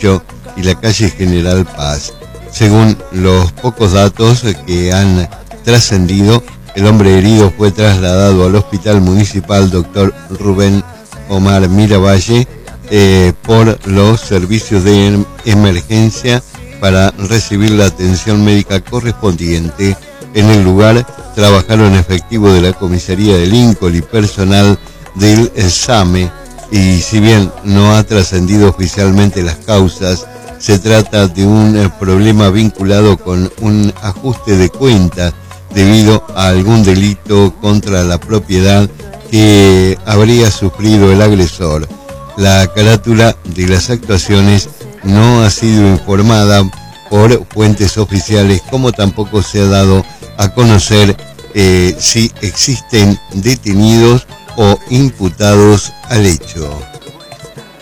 Derecho y la calle General Paz. Según los pocos datos que han trascendido, el hombre herido fue trasladado al Hospital Municipal Dr. Rubén Omar Miravalle por los servicios de emergencia para recibir la atención médica correspondiente. En el lugar trabajaron efectivos de la comisaría de Lincoln y personal del SAME, y si bien no ha trascendido oficialmente las causas, se trata de un problema vinculado con un ajuste de cuentas debido a algún delito contra la propiedad que habría sufrido el agresor. La carátula de las actuaciones no ha sido informada por fuentes oficiales, como tampoco se ha dado a conocer si existen detenidos o imputados al hecho.